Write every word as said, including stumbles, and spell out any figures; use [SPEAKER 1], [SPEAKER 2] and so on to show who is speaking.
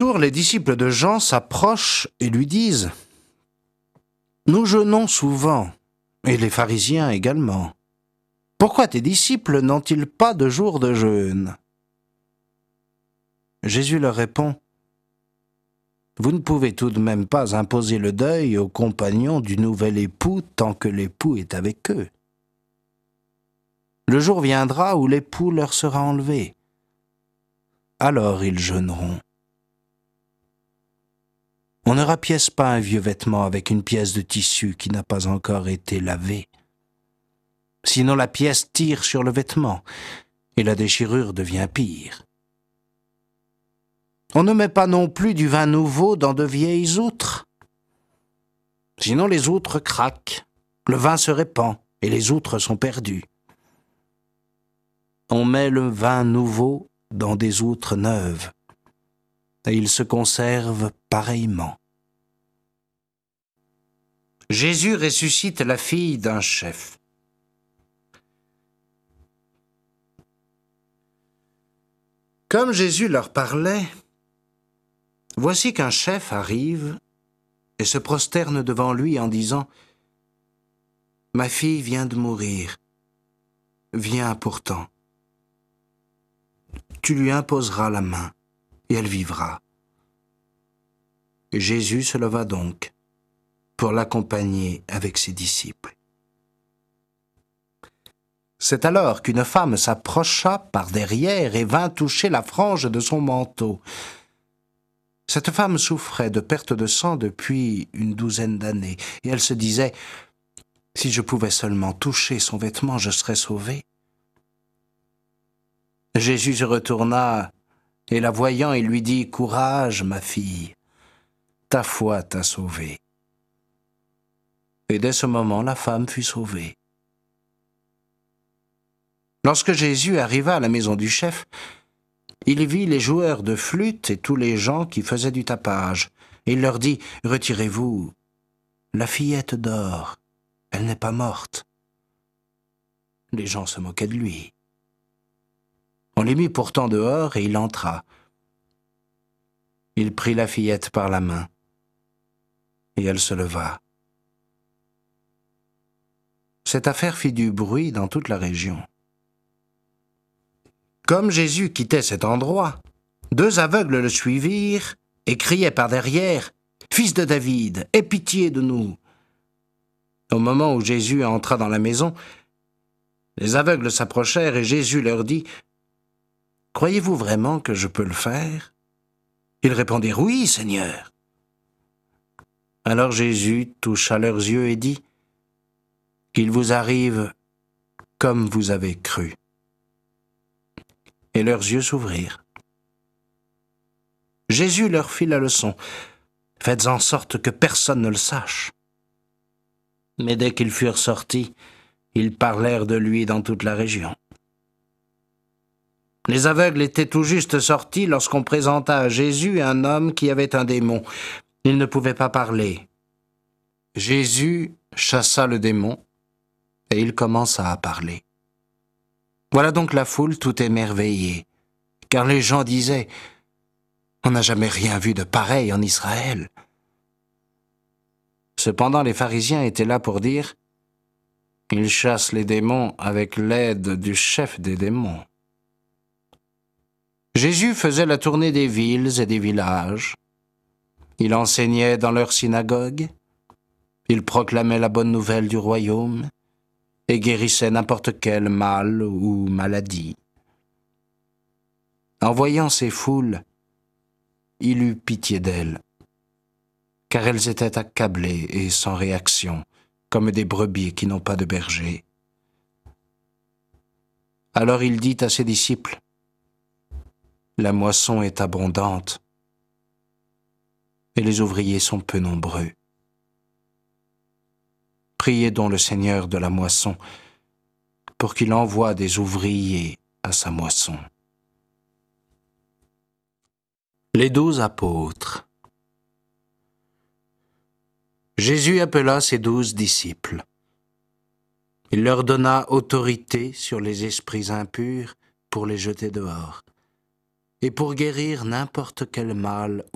[SPEAKER 1] jour, les disciples de Jean s'approchent et lui disent « Nous jeûnons souvent, et les pharisiens également. Pourquoi tes disciples n'ont-ils pas de jour de jeûne ?» Jésus leur répond « Vous ne pouvez tout de même pas imposer le deuil aux compagnons du nouvel époux tant que l'époux est avec eux. Le jour viendra où l'époux leur sera enlevé. Alors ils jeûneront. On ne rapièce pas un vieux vêtement avec une pièce de tissu qui n'a pas encore été lavée. Sinon la pièce tire sur le vêtement et la déchirure devient pire. On ne met pas non plus du vin nouveau dans de vieilles outres. Sinon les outres craquent, le vin se répand et les outres sont perdues. On met le vin nouveau dans des outres neuves et il se conserve pareillement. Jésus ressuscite la fille d'un chef. Comme Jésus leur parlait, voici qu'un chef arrive et se prosterne devant lui en disant « Ma fille vient de mourir, viens pourtant. Tu lui imposeras la main et elle vivra. » Et Jésus se leva donc pour l'accompagner avec ses disciples. C'est alors qu'une femme s'approcha par derrière et vint toucher la frange de son manteau. Cette femme souffrait de perte de sang depuis une douzaine d'années, et elle se disait « Si je pouvais seulement toucher son vêtement, je serais sauvée. » Jésus se retourna, et la voyant, il lui dit « Courage, ma fille, ta foi t'a sauvée. » Et dès ce moment, la femme fut sauvée. Lorsque Jésus arriva à la maison du chef, il vit les joueurs de flûte et tous les gens qui faisaient du tapage. Et il leur dit « Retirez-vous, la fillette dort, elle n'est pas morte. » Les gens se moquaient de lui. On les mit pourtant dehors et il entra. Il prit la fillette par la main et elle se leva. Cette affaire fit du bruit dans toute la région. Comme Jésus quittait cet endroit, deux aveugles le suivirent et criaient par derrière « Fils de David, aie pitié de nous !» Au moment où Jésus entra dans la maison, les aveugles s'approchèrent et Jésus leur dit « Croyez-vous vraiment que je peux le faire ?» Ils répondirent « Oui, Seigneur !» Alors Jésus toucha leurs yeux et dit « Qu'il vous arrive comme vous avez cru. » Et leurs yeux s'ouvrirent. Jésus leur fit la leçon. « Faites en sorte que personne ne le sache. » Mais dès qu'ils furent sortis, ils parlèrent de lui dans toute la région. Les aveugles étaient tout juste sortis lorsqu'on présenta à Jésus un homme qui avait un démon. Il ne pouvait pas parler. Jésus chassa le démon et il commença à parler. Voilà donc la foule tout émerveillée, car les gens disaient « On n'a jamais rien vu de pareil en Israël. » Cependant, les pharisiens étaient là pour dire « Il chasse les démons avec l'aide du chef des démons. » Jésus faisait la tournée des villes et des villages. Il enseignait dans leurs synagogues. Il proclamait la bonne nouvelle du royaume et guérissait n'importe quel mal ou maladie. En voyant ces foules, il eut pitié d'elles, car elles étaient accablées et sans réaction, comme des brebis qui n'ont pas de berger. Alors il dit à ses disciples, « La moisson est abondante, et les ouvriers sont peu nombreux. Priez donc le Seigneur de la moisson pour qu'il envoie des ouvriers à sa moisson. » Les douze apôtres. Jésus appela ses douze disciples. Il leur donna autorité sur les esprits impurs pour les jeter dehors, et pour guérir n'importe quel mal